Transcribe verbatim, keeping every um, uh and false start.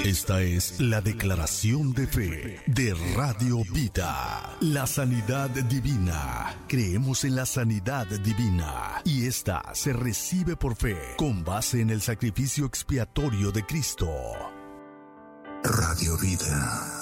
Esta es la declaración de fe de Radio Vida. La sanidad divina. Creemos en la sanidad divina y esta se recibe por fe con base en el sacrificio expiatorio de Cristo. Radio Vida.